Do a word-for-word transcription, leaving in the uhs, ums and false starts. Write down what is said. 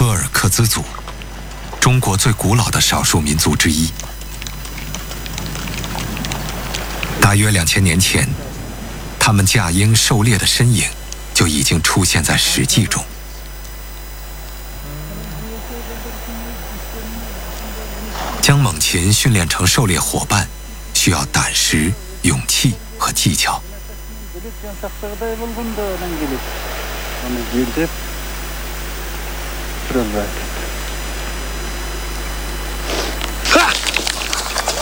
柯尔克孜族，中国最古老的少数民族之一。大约两千年前，他们驾鹰狩猎的身影就已经出现在《史记》中。将猛禽训练成狩猎伙伴，需要胆识、勇气和技巧。 Biraz belki.